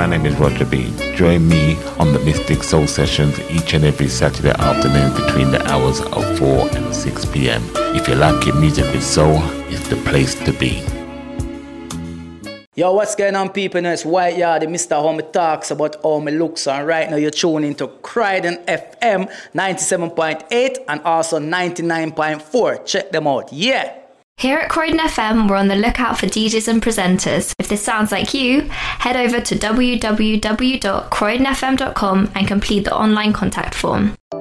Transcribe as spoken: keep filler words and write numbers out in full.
name is Roger B. Join me on the Mystic Soul Sessions each and every Saturday afternoon between the hours of four and six p.m. If you like your music with soul, it's the place to be. Yo, what's going on, people? It's White Yard, Mister Homie talks about how me looks, and right now you're tuning into Croydon F M ninety-seven point eight and also ninety-nine point four. Check them out, yeah! Here at Croydon F M, we're on the lookout for D Js and presenters. If this sounds like you, head over to w w w dot croydon f m dot com and complete the online contact form.